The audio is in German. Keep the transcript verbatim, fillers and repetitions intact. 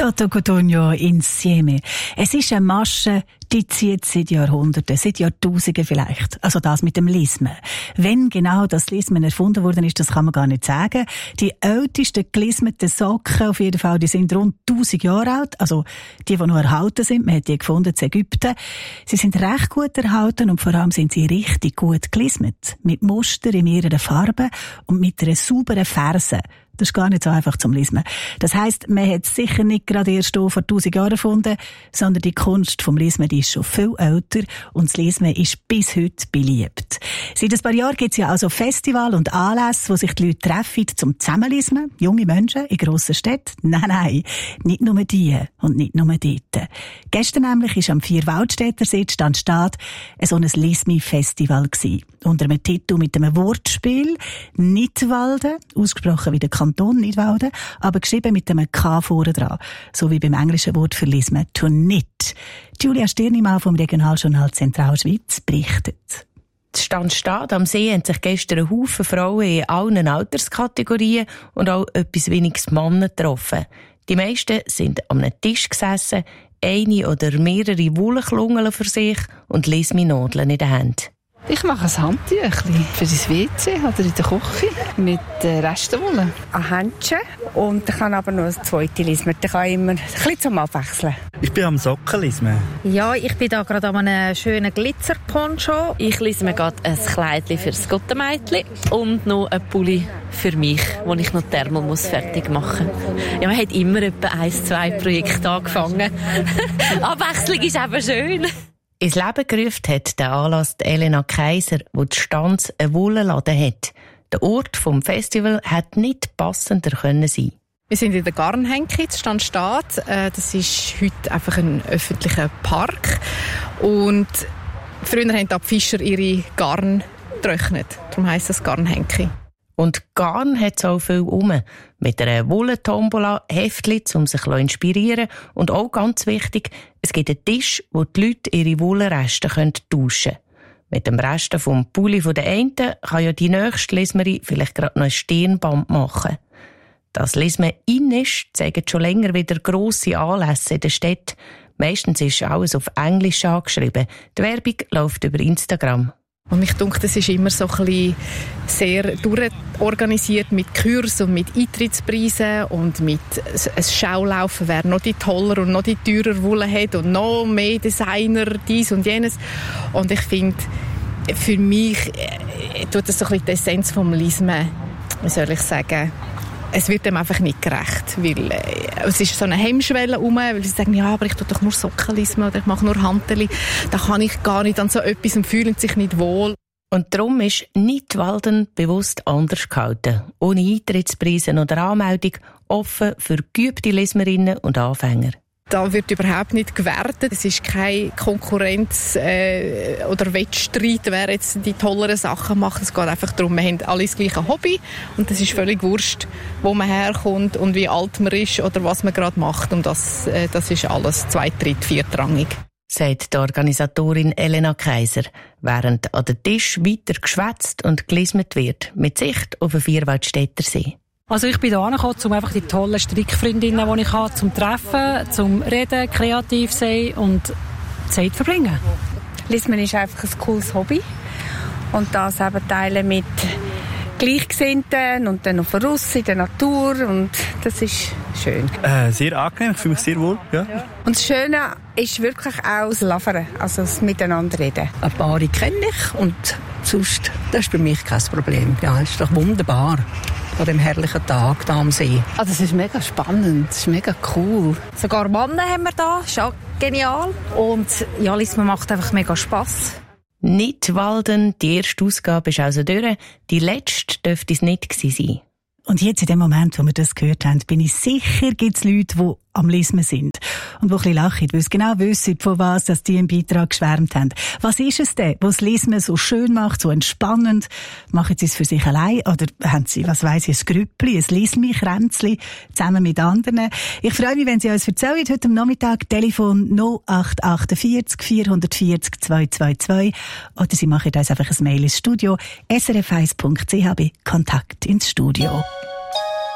Toto Cutugno insieme. Es ist eine Masche, die zieht seit Jahrhunderten, seit Jahrtausenden vielleicht. Also das mit dem Lismen. Wenn genau das Lismen erfunden worden ist, das kann man gar nicht sagen. Die ältesten gelismeten Socken, auf jeden Fall, die sind rund tausend Jahre alt. Also die, die noch erhalten sind, man hat die gefunden in Ägypten. Sie sind recht gut erhalten und vor allem sind sie richtig gut gelismet. Mit Muster in mehreren Farben und mit einer sauberen Ferse. Das ist gar nicht so einfach zum Lismen. Das heisst, man hat es sicher nicht gerade erst vor tausend Jahren erfunden, sondern die Kunst vom Lismen, die ist schon viel älter und das Lismen ist bis heute beliebt. Seit ein paar Jahren gibt es ja also Festivals und Anlässe, wo sich die Leute treffen zum Zusammenlismen. Junge Menschen in grossen Städten. Nein, nein, nicht nur die und nicht nur dort. Gestern nämlich war am Vierwaldstätter See Standstaat so ein Lismi-Festival gewesen. Unter einem Titel mit einem Wortspiel Nidwalden, ausgesprochen wie der Kanton Nidwalden, aber geschrieben mit einem K vorne dran, so wie beim englischen Wort für Lismen, to knit. Julia Stirnimann vom Regionaljournal Zentralschweiz berichtet. Standstaat am See haben sich gestern ein Haufen Frauen in allen Alterskategorien und auch etwas weniges Männer getroffen. Die meisten sind an einem Tisch gesessen, eine oder mehrere Wollklungeln für sich und Lismi-Nadeln in der Hand. Ich mache ein Handtüchli für das W C oder in der Küche mit äh, Restenwolle. Ein Händchen und ich kann aber noch ein zweites lismen. Ich kann immer ein bisschen zum Abwechseln. Ich bin am Sockenlismen. Ja, ich bin da gerade an einem schönen Glitzerponcho. Ich lisme gerade ein Kleidchen für das Gottemädchen und noch ein Pulli für mich, wo ich noch Thermal muss fertig machen muss. Ja, man hat immer etwa ein, zwei Projekte angefangen. Abwechslung ist eben schön. Ins Leben gerufen hat der Anlass die Elena Kaiser, wo die Stanz einen Wollenladen hat. Der Ort vom Festival hätte nicht passender können sein. Wir sind in der Garnhenke, das Standstaat. Das ist heute einfach ein öffentlicher Park. Und früher haben die Fischer ihre Garn getrocknet. Darum heisst das Garnhenke. Und Garn hat es auch viel rum. Mit einer Wollentombola, Heftchen, um sich zu inspirieren. Und auch ganz wichtig, es gibt einen Tisch, wo die Leute ihre Wollenreste tauschen können. Mit dem Rest vom Pulli der einen kann ja die nächste Lismerin vielleicht gerade noch ein Stirnband machen. Dass Lismen in ist, zeigen schon länger wieder grosse Anlässe in der Stadt. Meistens ist alles auf Englisch angeschrieben. Die Werbung läuft über Instagram. Und ich denke, das ist immer so ein bisschen sehr durchorganisiert mit Kursen und mit Eintrittspreisen und mit ein Schaulaufen, wer noch die toller und noch die teurer Wolle hat und noch mehr Designer, dies und jenes. Und ich finde, für mich äh, tut das so ein bisschen die Essenz vom Lismen, wie soll ich sagen, es wird dem einfach nicht gerecht, weil äh, es ist so eine Hemmschwelle rum, weil sie sagen, ja, aber ich tue doch nur Socken lismen oder ich mache nur Handeli. Da kann ich gar nicht an so etwas und fühlen sich nicht wohl. Und darum ist Nidwalden bewusst anders gehalten. Ohne Eintrittspreise oder Anmeldung, offen für geübte Lismerinnen und Anfänger. Da wird überhaupt nicht gewertet. Es ist keine Konkurrenz äh, oder Wettstreit, wer jetzt die tolleren Sachen macht. Es geht einfach darum, wir haben alle das gleiche Hobby und es ist völlig wurscht, wo man herkommt und wie alt man ist oder was man gerade macht. Und das, äh, das ist alles zweit-, dritt-, viertrangig. Sagt die Organisatorin Elena Kaiser, während an den Tisch weiter geschwätzt und gelismet wird, mit Sicht auf den Vierwaldstätter See. Also ich bin hier angekommen, um einfach die tollen Strickfreundinnen, die ich habe, zum Treffen, zum Reden, kreativ sein und Zeit verbringen. Lismen ist einfach ein cooles Hobby und das eben teilen mit Gleichgesinnten und dann noch raus in der Natur und das ist schön. Äh, sehr angenehm, ich fühle mich sehr wohl. Ja. Ja. Und das Schöne ist wirklich auch das Lavern, also das Miteinander reden. Ein paar kenne ich und sonst, das ist für mich kein Problem. Ja, es ist doch wunderbar. An dem herrlichen Tag hier am See. Ah, das ist mega spannend, das ist mega cool. Sogar Männer haben wir da, ist auch genial. Und ja, Lismen macht einfach mega Spass. Nidwalden, die erste Ausgabe ist also durch. Die letzte dürfte es nicht gewesen sein. Und jetzt in dem Moment, wo wir das gehört haben, bin ich sicher, gibt es Leute, die am Lismen sind. Und die ein bisschen lachen, weil sie genau wissen, von was dass die im Beitrag geschwärmt haben. Was ist es denn, was das Lismen so schön macht, so entspannend? Machen sie es für sich allein? Oder haben sie, was weiss ich, ein Grüppli, ein Lismi-Kränzli zusammen mit anderen? Ich freue mich, wenn Sie uns erzählen, heute am Nachmittag, Telefon null acht acht vier vier vier vier zwei zwei zwei. Oder Sie machen uns einfach ein Mail ins Studio, s r f eins punkt c h bei Kontakt ins Studio.